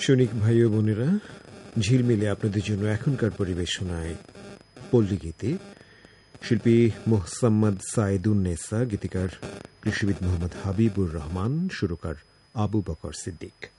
সৈনিক ভাই ও বোনেরা, ঝিলমিলে আপনাদের জন্য এখনকার পরিবেশনায় পল্লী গীতে শিল্পী মোহাম্মদ সাইদুন্নেসা, গীতিকার কৃষিবিদ মোহাম্মদ হাবিবুর রহমান, সুরকার আবু বকর সিদ্দিক।